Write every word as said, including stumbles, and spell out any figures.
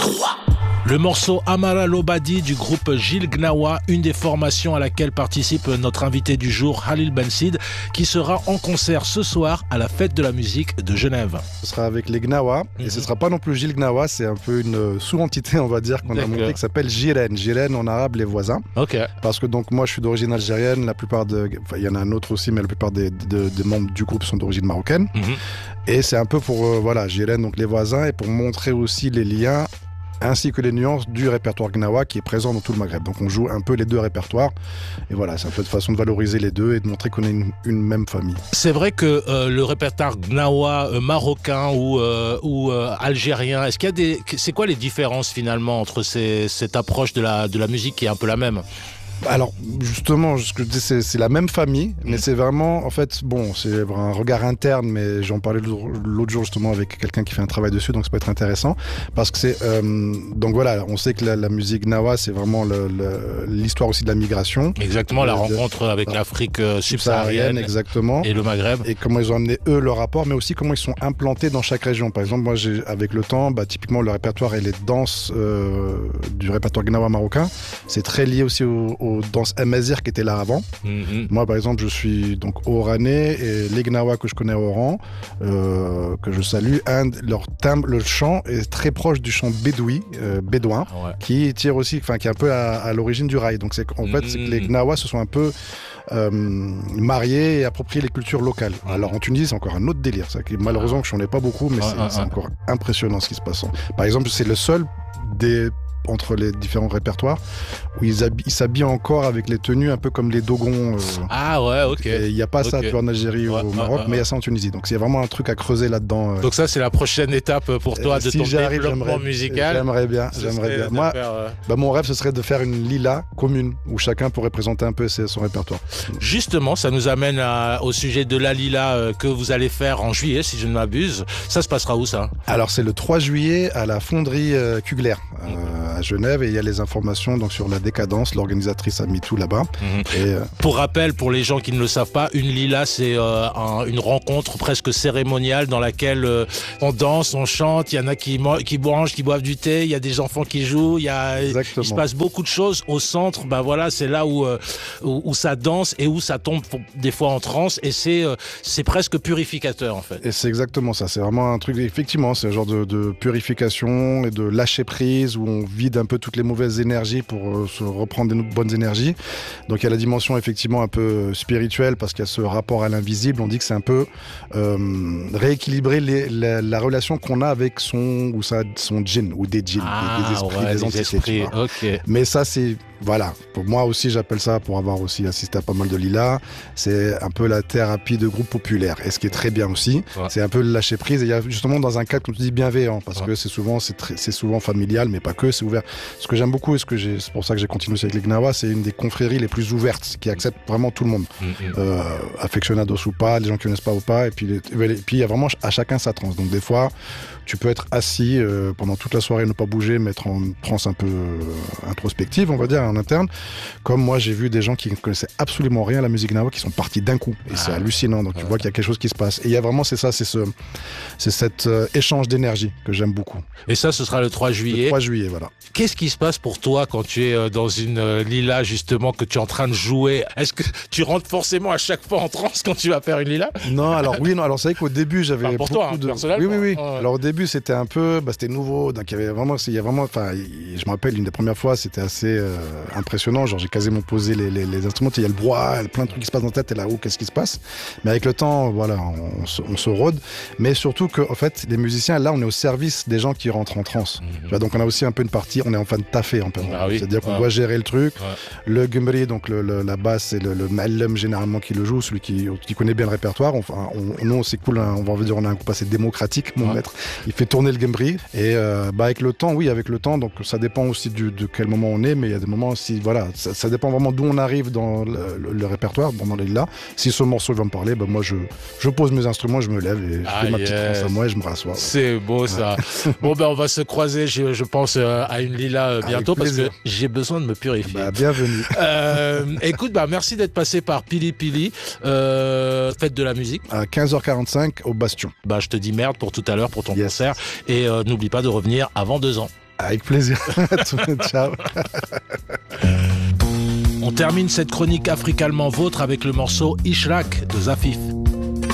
Le morceau Amara Lobadi du groupe Gil Gnawa, une des formations à laquelle participe notre invité du jour, Halil Bensid, qui sera en concert ce soir à la Fête de la musique de Genève. Ce sera avec les Gnawa, mm-hmm. et ce ne sera pas non plus Gil Gnawa, c'est un peu une sous-entité, on va dire, qu'on a montré, qui s'appelle Jiren. Jiren en arabe, les voisins. Ok. Parce que donc moi je suis d'origine algérienne, la plupart de... Enfin, il y en a un autre aussi, mais la plupart des, de, des membres du groupe sont d'origine marocaine. Mm-hmm. Et c'est un peu pour, euh, voilà, Jiren, donc les voisins, et pour montrer aussi les liens ainsi que les nuances du répertoire Gnawa qui est présent dans tout le Maghreb. Donc on joue un peu les deux répertoires et voilà, c'est un peu de façon de valoriser les deux et de montrer qu'on est une, une même famille. C'est vrai que euh, le répertoire Gnawa euh, marocain ou, euh, ou euh, algérien, est-ce qu'il y a des... C'est quoi les différences finalement entre ces, cette approche de la, de la musique qui est un peu la même ? Alors justement, ce que je dis, c'est, c'est la même famille, mais c'est vraiment, en fait, bon, c'est un regard interne, mais j'en parlais l'autre jour justement avec quelqu'un qui fait un travail dessus, donc ça peut être intéressant, parce que c'est, euh, donc voilà, on sait que la, la musique Gnawa, c'est vraiment le, le, l'histoire aussi de la migration. Exactement, la de, rencontre avec de, l'Afrique subsaharienne, exactement, et le Maghreb. Et comment ils ont amené eux leur rapport, mais aussi comment ils sont implantés dans chaque région. Par exemple, moi, j'ai, avec le temps, bah, typiquement le répertoire et les danses euh, du répertoire Gnawa marocain, c'est très lié aussi au, au aux danses amazighes qui étaient là avant. Mm-hmm. Moi, par exemple, je suis donc oranais et les Gnawa que je connais à Oran, euh, que je salue, un, leur timbre, le chant est très proche du chant bédoui, euh, bédouin, ouais. qui tire aussi, enfin, qui est un peu à, à l'origine du rail. Donc, c'est, en mm-hmm. fait, c'est que les Gnawa se sont un peu euh, mariés et appropriés les cultures locales. Alors, en Tunisie, c'est encore un autre délire. Ça, qui, malheureusement, que je n'en ai pas beaucoup, mais ah, c'est, ah, c'est ah. encore impressionnant ce qui se passe. Par exemple, c'est le seul des entre les différents répertoires où ils, habi- ils s'habillent encore avec les tenues un peu comme les dogons. Euh, ah ouais, ok. Il n'y a pas okay. ça tu vois, en Algérie ouais, ou au Maroc, ouais, mais il y a ça en Tunisie. Donc c'est vraiment un truc à creuser là-dedans. Euh. Donc ça, c'est la prochaine étape pour toi euh, de si ton développement j'aimerais, musical. J'aimerais bien, j'aimerais bien. Moi, faire, euh... bah, mon rêve, ce serait de faire une lila commune où chacun pourrait présenter un peu son répertoire. Justement, ça nous amène à, au sujet de la lila euh, que vous allez faire en juillet, si je ne m'abuse. Ça se passera où, ça ? Alors c'est le trois juillet à la fonderie euh, Kugler euh, à Genève, et il y a les informations donc sur la décadence. L'organisatrice a mis tout là-bas. Mmh. Et, euh... Pour rappel, pour les gens qui ne le savent pas, une lila, c'est euh, un, une rencontre presque cérémoniale dans laquelle euh, on danse, on chante, il y en a qui, qui mangent, qui boivent du thé, il y a des enfants qui jouent, il, y a, il se passe beaucoup de choses. Au centre, ben voilà, c'est là où, euh, où, où ça danse et où ça tombe des fois en transe, et c'est, euh, c'est presque purificateur en fait. Et c'est exactement ça, c'est vraiment un truc, effectivement, c'est un genre de, de purification et de lâcher prise où on vide un peu toutes les mauvaises énergies pour euh, se reprendre des bonnes énergies. Donc il y a la dimension effectivement un peu spirituelle parce qu'il y a ce rapport à l'invisible. On dit que c'est un peu euh, rééquilibrer les, la, la relation qu'on a avec son ou sa, son djinn ou des djinns, ah, des, des esprits, ouais, des entités. Okay. Mais ça c'est voilà, pour moi aussi j'appelle ça, pour avoir aussi assisté à pas mal de lilas, c'est un peu la thérapie de groupe populaire, et ce qui est très bien aussi, ouais. c'est un peu le lâcher prise, et il y a justement dans un cadre comme tu dis bienveillant, parce ouais. que c'est souvent c'est, très, c'est souvent familial, mais pas que, c'est ouvert. Ce que j'aime beaucoup, et ce que j'ai, c'est pour ça que j'ai continué aussi avec les Gnawa, c'est une des confréries les plus ouvertes, qui accepte vraiment tout le monde, mm-hmm. euh, aficionados ou pas, les gens qui connaissent pas ou pas, et puis les, et puis il y a vraiment à chacun sa transe. Donc des fois tu peux être assis euh, pendant toute la soirée, ne pas bouger, mais être en transe un peu euh, introspective, on va dire, en interne. Comme moi, j'ai vu des gens qui ne connaissaient absolument rien à la musique Gnawa qui sont partis d'un coup. Et ah, c'est hallucinant. Donc, ouais. tu vois qu'il y a quelque chose qui se passe. Et il y a vraiment, c'est ça, c'est ce, c'est cet euh, échange d'énergie que j'aime beaucoup. Et ça, ce sera le trois juillet. Le trois juillet, voilà. Qu'est-ce qui se passe pour toi quand tu es dans une euh, lila, justement, que tu es en train de jouer ? Est-ce que tu rentres forcément à chaque fois en transe quand tu vas faire une lila ? Non, alors oui, non. Alors, c'est vrai qu'au début, j'avais enfin, pour beaucoup toi, hein, de... personnellement. Oui, oui, oui. Ouais. Alors, au début, c'était un peu, bah, c'était nouveau. Donc, il y avait vraiment, il y a vraiment, enfin, je me rappelle, une des premières fois, c'était assez euh, impressionnant. Genre, j'ai quasiment posé les, les, les instruments. Il y a le brouhaha, il y a plein de trucs qui se passent dans la tête. Et là, où, qu'est-ce qui se passe ? Mais avec le temps, voilà, on, on, se, on se rôde. Mais surtout que, en fait, les musiciens, là, on est au service des gens qui rentrent en transe. Mmh. Tu vois, donc, on a aussi un peu une partie, on est en train de taffer un peu. Ah oui. C'est-à-dire qu'on ouais. doit gérer le truc. Ouais. Le gumri, donc le, le, la basse, c'est le, le mallum généralement qui le joue, celui qui, qui connaît bien le répertoire. Enfin, on, nous, c'est cool. Hein, on va dire, on a un groupe assez démocratique. Mon ouais. maître, il fait tourner le gumri. Et euh, bah, avec le temps, oui, avec le temps. Donc, ça dépend aussi du, de quel moment on est, mais il y a des moments aussi, voilà, ça, ça dépend vraiment d'où on arrive dans le, le, le répertoire, dans les là. Si ce morceau va me parler, bah, moi, je, je pose mes instruments, je me lève et je ah, fais ma yes. petite transe à moi et je me rassois. Ouais. C'est beau ça. Bon, ben, on va se croiser, je, je pense, euh, à une lila euh, bientôt parce que j'ai besoin de me purifier. Bah, bienvenue. euh, écoute, bah, merci d'être passé par Pili Pili, euh, fête de la musique. À quinze heures quarante-cinq au Bastion. Bah, je te dis merde pour tout à l'heure pour ton yes. concert et euh, n'oublie pas de revenir avant deux ans. Avec plaisir. Ciao. On termine cette chronique africalement vôtre avec le morceau Ishraq de Zafif.